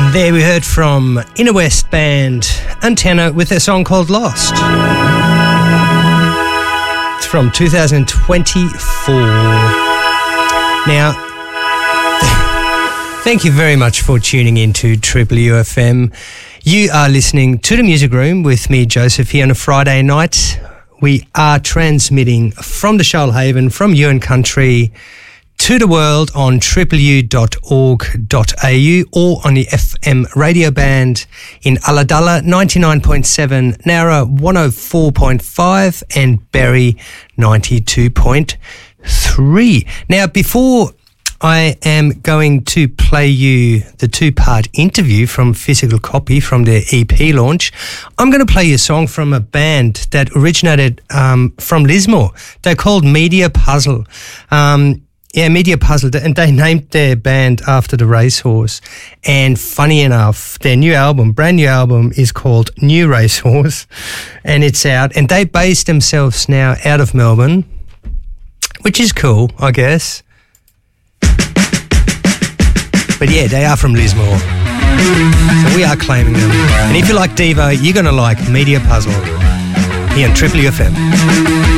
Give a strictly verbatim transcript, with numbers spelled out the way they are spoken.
There we heard from Inner West band Antenna with their song called Lost. It's from two thousand twenty-four. Now, thank you very much for tuning in to Triple U F M. You are listening to The Music Room with me, Joseph, here on a Friday night. We are transmitting from the Shoalhaven, from Ewan Country, to the world on triple u dot org dot a u or on the F M radio band in Ulladulla ninety-nine point seven, Nowra one oh four point five and Berry ninety-two point three. Now, before I am going to play you the two-part interview from Physical Copy from their E P launch, I'm going to play you a song from a band that originated um, from Lismore. They're called Media Puzzle. Um, Yeah, Media Puzzle, and they named their band after the racehorse. And funny enough, their new album, brand new album, is called New Racehorse, and it's out. And they base themselves now out of Melbourne, which is cool, I guess. But yeah, they are from Lismore, so we are claiming them. And if you like Devo, you're going to like Media Puzzle here on Triple U F M.